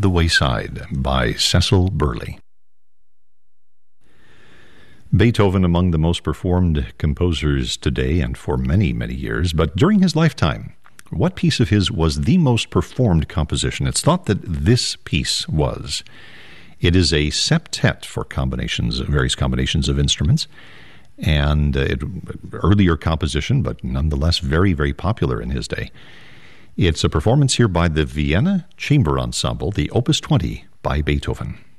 the Wayside by Cecil Burley. Beethoven among the most performed composers today and for many, many years, but during his lifetime, what piece of his was the most performed composition? It's thought that this piece was. It is a septet for various combinations of instruments, and earlier composition, but nonetheless very, very popular in his day. It's a performance here by the Vienna Chamber Ensemble, the Opus 20 by Beethoven.